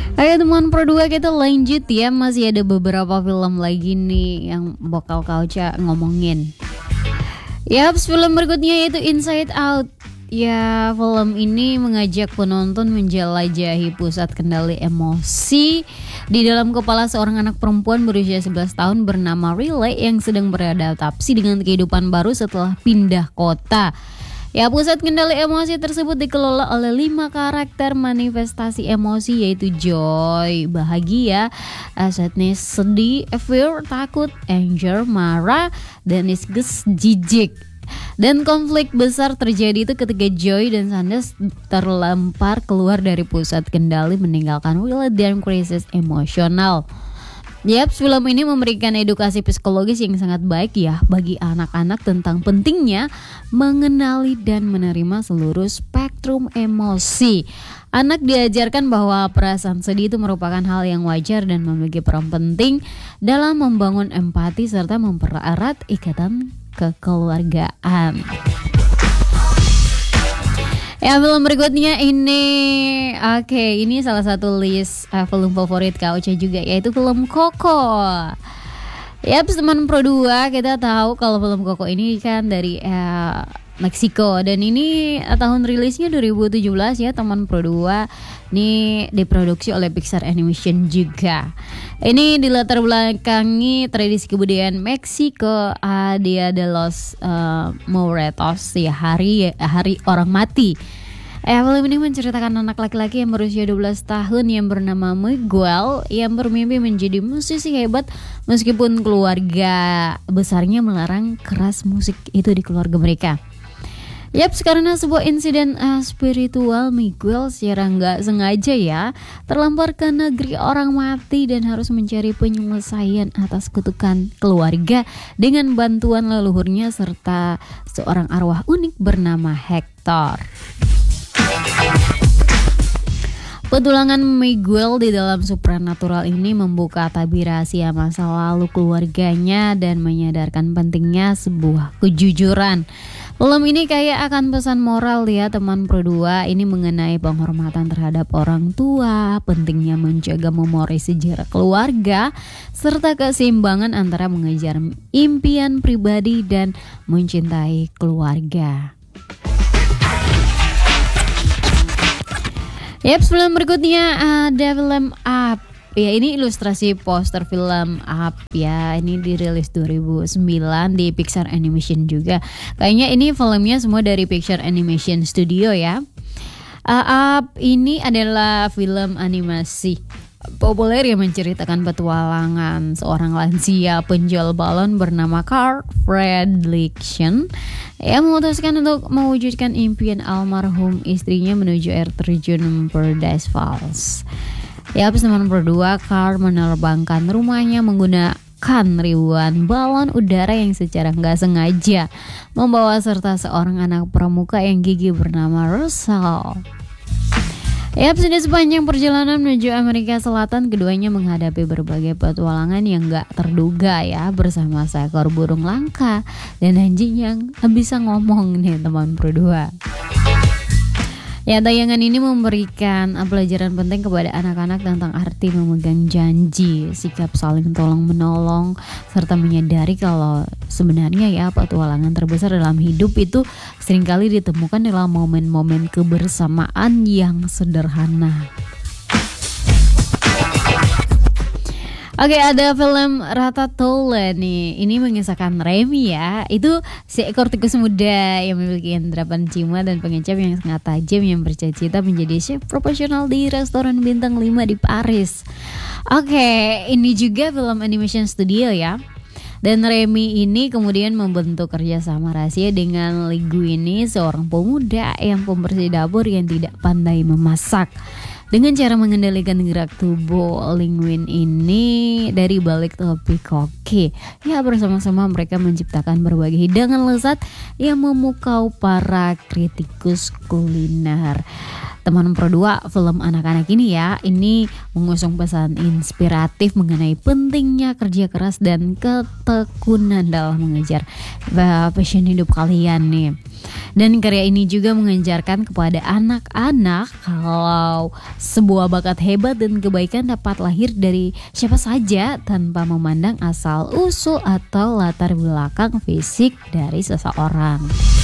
Ayo teman Pro 2 kita lanjut ya. Masih ada beberapa film lagi nih yang bakal Kauca ngomongin. Yaps, film berikutnya yaitu Inside Out. Ya, film ini mengajak penonton menjelajahi pusat kendali emosi di dalam kepala seorang anak perempuan berusia 11 tahun bernama Riley yang sedang beradaptasi dengan kehidupan baru setelah pindah kota. Ya, pusat kendali emosi tersebut dikelola oleh 5 karakter manifestasi emosi yaitu joy, bahagia, sadness, sedih, fear, takut, anger, marah, dan disgust, jijik. Dan konflik besar terjadi itu ketika Joy dan Sanders terlempar keluar dari pusat kendali meninggalkan Will dan krisis emosional. Yap, film ini memberikan edukasi psikologis yang sangat baik ya bagi anak-anak tentang pentingnya mengenali dan menerima seluruh spektrum emosi. Anak diajarkan bahwa perasaan sedih itu merupakan hal yang wajar dan memiliki peran penting dalam membangun empati serta mempererat ikatan kekeluargaan. Ya, film berikutnya ini ini salah satu list film favorit Kak Ocha juga, yaitu film Coco. Ya, teman Pro 2, kita tahu kalau film Coco ini kan dari Meksiko dan ini tahun rilisnya 2017 ya teman Pro 2. Ini diproduksi oleh Pixar Animation juga. Ini dilatar belakangi tradisi kebudayaan Meksiko, Dia de los Muertos ya, hari orang mati. Film ini menceritakan anak laki-laki yang berusia 12 tahun yang bernama Miguel yang bermimpi menjadi musisi hebat meskipun keluarga besarnya melarang keras musik itu di keluarga mereka. Yaps, karena sebuah insiden spiritual, Miguel secara nggak sengaja ya terlempar ke negeri orang mati dan harus mencari penyelesaian atas kutukan keluarga dengan bantuan leluhurnya serta seorang arwah unik bernama Hector. Petualangan Miguel di dalam supranatural ini membuka tabir rahasia masa lalu keluarganya dan menyadarkan pentingnya sebuah kejujuran. Film ini kayak akan pesan moral ya teman Pro 2. Ini mengenai penghormatan terhadap orang tua, pentingnya menjaga memori sejarah keluarga, serta keseimbangan antara mengejar impian pribadi dan mencintai keluarga. Yap, film berikutnya ada film Up. Ya, ini ilustrasi poster film Up ya. Ini dirilis 2009 di Pixar Animation juga. Kayaknya ini filmnya semua dari Pixar Animation Studio ya. Up ini adalah film animasi populer yang menceritakan petualangan seorang lansia penjual balon bernama Carl Fredrickson yang memutuskan untuk mewujudkan impian almarhum istrinya menuju air terjun Paradise Falls. Ya, habis teman berdua, Carl menerbangkan rumahnya menggunakan ribuan balon udara yang secara nggak sengaja membawa serta seorang anak pramuka yang gigih bernama Russell. Ya, di sepanjang perjalanan menuju Amerika Selatan, keduanya menghadapi berbagai petualangan yang gak terduga ya, bersama seekor burung langka dan anjing yang bisa ngomong nih teman Pro 2. Ya, tayangan ini memberikan pelajaran penting kepada anak-anak tentang arti memegang janji, sikap saling tolong menolong, serta menyadari kalau sebenarnya ya petualangan terbesar dalam hidup itu seringkali ditemukan dalam momen-momen kebersamaan yang sederhana. Oke, ada film Ratatouille nih. Ini mengisahkan Remy ya. Itu seekor tikus muda yang memiliki indera penciuman dan pengecap yang sangat tajam yang bercita-cita menjadi chef profesional di restoran bintang 5 di Paris. Oke, ini juga film animation studio ya. Dan Remy ini kemudian membentuk kerjasama rahasia dengan Linguini, seorang pemuda yang pembersih dapur yang tidak pandai memasak. Dengan cara mengendalikan gerak tubuh Linguini ini dari balik topi koki, ya bersama-sama mereka menciptakan berbagai hidangan lezat yang memukau para kritikus kuliner. Teman Pro 2 film anak-anak ini ya, ini mengusung pesan inspiratif mengenai pentingnya kerja keras dan ketekunan dalam mengejar passion hidup kalian nih. Dan karya ini juga mengajarkan kepada anak-anak kalau sebuah bakat hebat dan kebaikan dapat lahir dari siapa saja tanpa memandang asal usul atau latar belakang fisik dari seseorang.